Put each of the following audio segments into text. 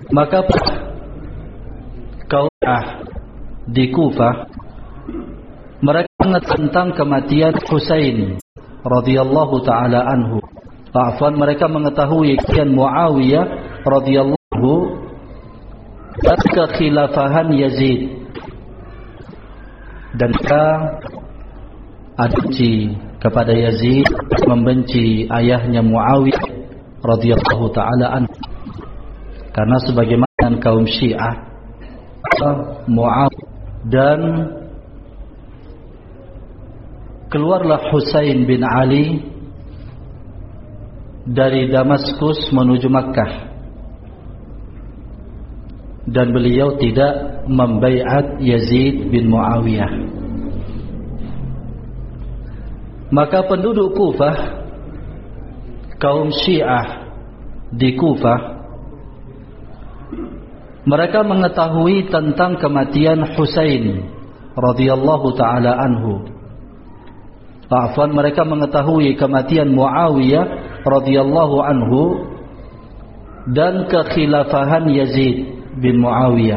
Maka kaum di Kufah mereka ingat tentang kematian Husain radhiyallahu taala anhu. Afwan, mereka mengetahui kematian Muawiyah radhiyallahu dan kekhilafahan Yazid, dan mereka benci kepada Yazid, membenci ayahnya Muawiyah radhiyallahu taala anhu. Karena sebagaimana kaum Syiah, Muawiyah dan keluarlah Husain bin Ali dari Damaskus menuju Makkah, dan beliau tidak membaiat Yazid bin Muawiyah. Maka penduduk Kufah, kaum Syiah di Kufah, mereka mengetahui tentang kematian Husain radhiyallahu taala anhu. Afwan, mereka mengetahui kematian Muawiyah radhiyallahu anhu dan kekhilafahan Yazid bin Muawiyah.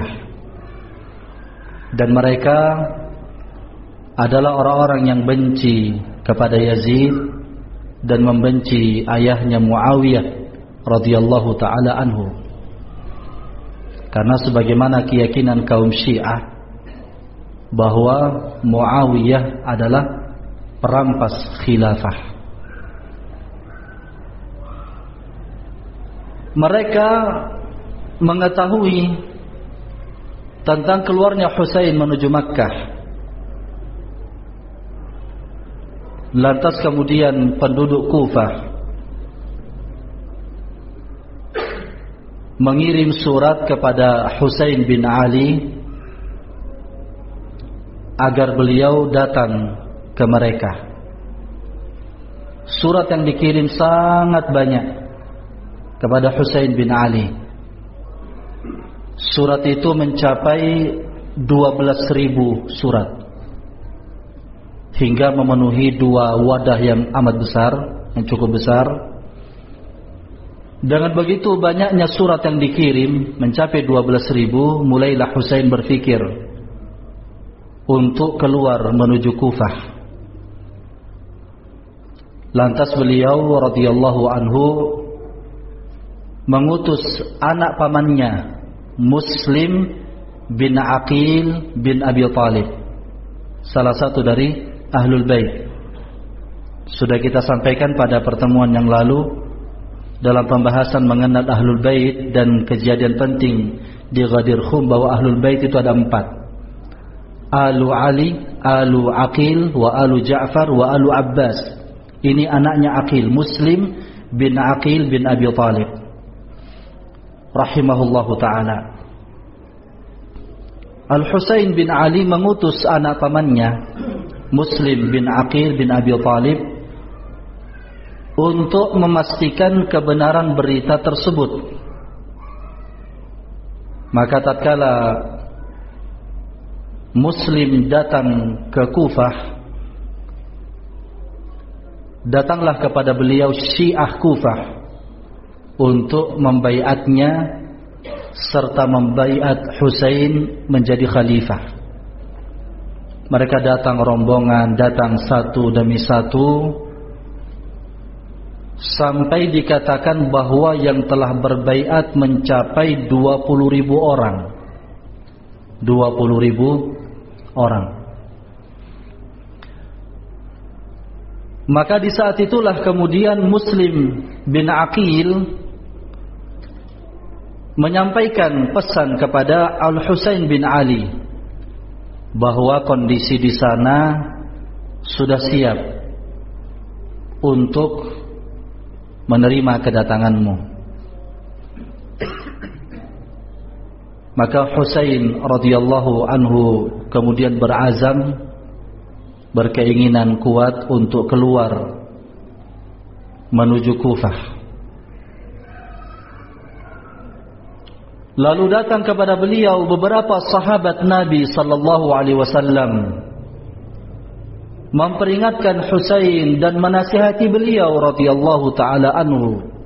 Dan mereka adalah orang-orang yang benci kepada Yazid dan membenci ayahnya Muawiyah radhiyallahu taala anhu. Karena sebagaimana keyakinan kaum Syiah bahwa Muawiyah adalah perampas khilafah. Mereka mengetahui tentang keluarnya Husain menuju Makkah. Lantas kemudian penduduk Kufah mengirim surat kepada Husain bin Ali agar beliau datang ke mereka. Surat yang dikirim sangat banyak kepada Husain bin Ali. Surat itu mencapai 12.000 surat, hingga memenuhi 2 wadah yang amat besar, yang cukup besar. Dengan begitu banyaknya surat yang dikirim, mencapai 12.000, mulailah Husain berpikir untuk keluar menuju Kufah. Lantas beliau radhiyallahu anhu mengutus anak pamannya Muslim bin Aqil bin Abi Thalib, salah satu dari Ahlul Bait. Sudah kita sampaikan pada pertemuan yang lalu dalam pembahasan mengenal Ahlul Bait dan kejadian penting di Ghadir Khum bahwa Ahlul Bait itu ada 4: Alu Ali, Alu Aqil, wa Alu Ja'far, wa Alu Abbas. Ini anaknya Aqil, Muslim bin Aqil bin Abi Thalib rahimahullahu ta'ala. Al-Husain bin Ali mengutus anak pamannya Muslim bin Aqil bin Abi Thalib untuk memastikan kebenaran berita tersebut. Maka tatkala Muslim datang ke Kufah, datanglah kepada beliau Syiah Kufah untuk membaiatnya serta membaiat Husain menjadi khalifah. Mereka datang rombongan, datang satu demi satu, sampai dikatakan bahwa yang telah berbaiat mencapai 20.000 orang. 20.000 orang. Maka di saat itulah kemudian Muslim bin Aqil menyampaikan pesan kepada Al-Husain bin Ali bahwa kondisi di sana sudah siap untuk menerima kedatanganmu. Maka Husain radhiyallahu anhu kemudian berazam, berkeinginan kuat untuk keluar menuju Kufah. Lalu datang kepada beliau beberapa sahabat Nabi sallallahu alaihi wasallam memperingatkan Husain dan menasihati beliau radhiyallahu taala anhu